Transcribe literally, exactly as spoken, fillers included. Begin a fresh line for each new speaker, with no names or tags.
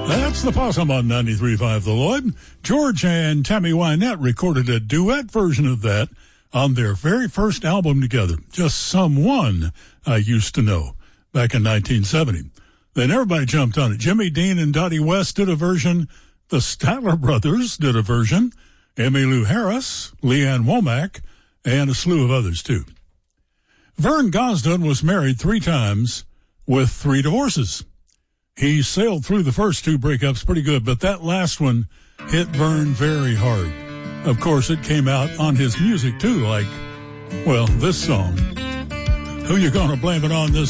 That's the Possum on ninety-three point five The Lloyd. George and Tammy Wynette recorded a duet version of that on their very first album together, Just Someone I Used to Know, back in nineteen seventy. Then everybody jumped on it. Jimmy Dean and Dottie West did a version. The Statler Brothers did a version. Emmylou Harris, Leanne Womack, and a slew of others, too. Vern Gosdin was married three times with three divorces. He sailed through the first two breakups pretty good, but that last one hit Vern very hard. Of course, it came out on his music, too, like, well, this song. Who you gonna blame it on this